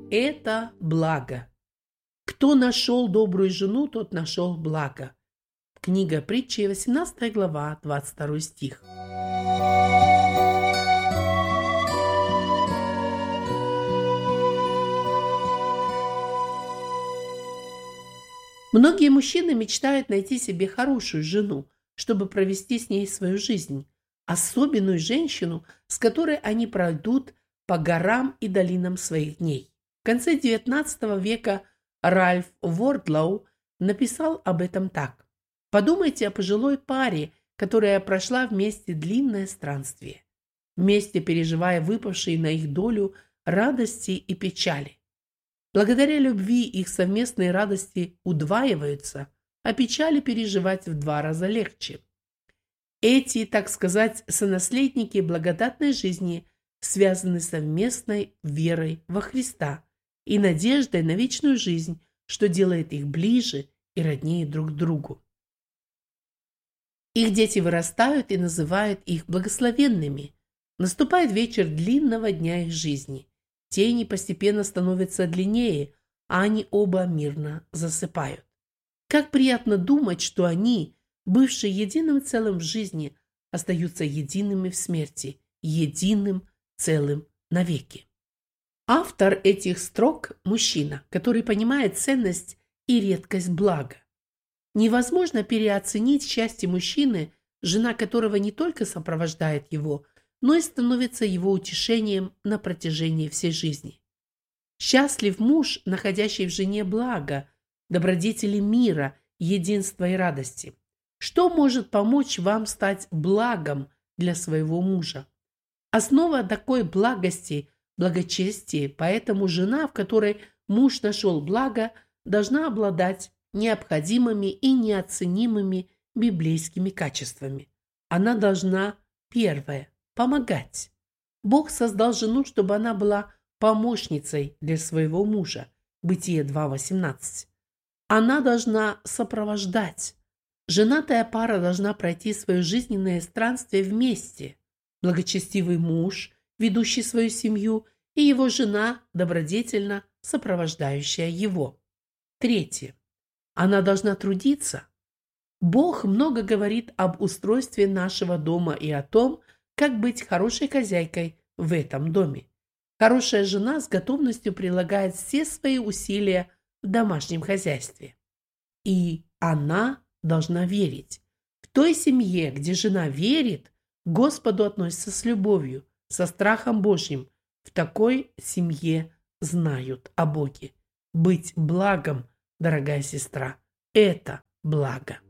это благо. Кто нашел добрую жену, тот нашел благо. Книга Притчи, 18 глава, 22 стих. Многие мужчины мечтают найти себе хорошую жену, чтобы провести с ней свою жизнь, особенную женщину, с которой они пройдут по горам и долинам своих дней. В конце XIX века Ральф Вордлоу написал об этом так. Подумайте о пожилой паре, которая прошла вместе длинное странствие, вместе переживая выпавшие на их долю радости и печали. Благодаря любви их совместные радости удваиваются, а печали переживать в 2 раза легче. Эти, так сказать, сонаследники благодатной жизни связаны совместной верой во Христа и надеждой на вечную жизнь, что делает их ближе и роднее друг к другу. Их дети вырастают и называют их благословенными. Наступает вечер длинного дня их жизни. Тени постепенно становятся длиннее, а они оба мирно засыпают. Как приятно думать, что они, бывшие единым целым в жизни, остаются едиными в смерти, единым целым навеки. Автор этих строк – мужчина, который понимает ценность и редкость блага. Невозможно переоценить счастье мужчины, жена которого не только сопровождает его, но и становится его утешением на протяжении всей жизни. Счастлив муж, находящий в жене благо, добродетели мира, единства и радости. Что может помочь вам стать благом для своего мужа? Основа такой благости – благочестие, поэтому жена, в которой муж нашел благо, должна обладать необходимыми и неоценимыми библейскими качествами. Она должна, первое, помогать. Бог создал жену, чтобы она была помощницей для своего мужа. Бытие 2:18. Она должна сопровождать. Женатая пара должна пройти свое жизненное странствие вместе. Благочестивый муж, ведущий свою семью, и его жена, добродетельно сопровождающая его. Третье. Она должна трудиться. Бог много говорит об устройстве нашего дома и о том, как быть хорошей хозяйкой в этом доме. Хорошая жена с готовностью прилагает все свои усилия в домашнем хозяйстве. И она должна верить. В той семье, где жена верит, к Господу относится с любовью, со страхом Божьим. В такой семье знают о Боге. Быть благом, дорогая сестра, это благо.